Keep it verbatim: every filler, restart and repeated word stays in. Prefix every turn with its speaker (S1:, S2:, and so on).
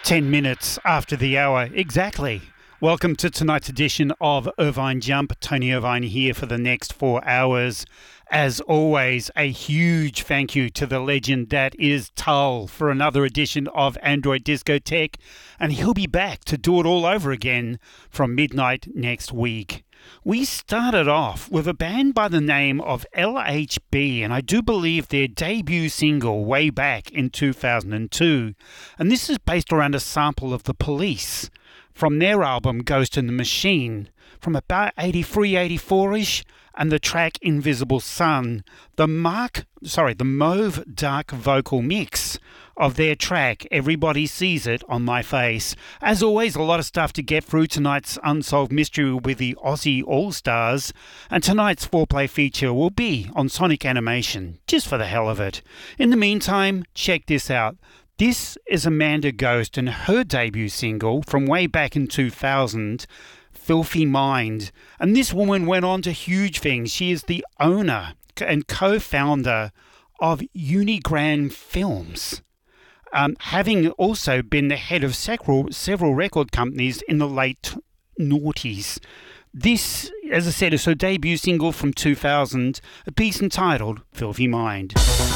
S1: Ten minutes after the hour, exactly. Welcome to tonight's edition of Irvine Jump. Tony Irvine here for the next four hours. As always, a huge thank you to the legend that is Tull for another edition of Android Discotheque, and he'll be back to do it all over again from midnight next week. We started off with a band by the name of L H B, and I do believe their debut single way back in two thousand two. And this is based around a sample of The Police from their album Ghost in the Machine from about eighty-three, eighty-four-ish, and the track Invisible Sun, the mark, sorry, the mauve dark vocal mix of their track Everybody Sees It on My Face. As always, a lot of stuff to get through tonight's Unsolved Mystery with the Aussie All-Stars, and tonight's foreplay feature will be on Sonic Animation, just for the hell of it. In the meantime, check this out. This is Amanda Ghost and her debut single from way back in two thousand, Filthy Mind. And this woman went on to huge things. She is the owner and co-founder of Unigram Films, um, having also been the head of several, several record companies in the late noughties. This, as I said, is her debut single from two thousand, a piece entitled Filthy Mind.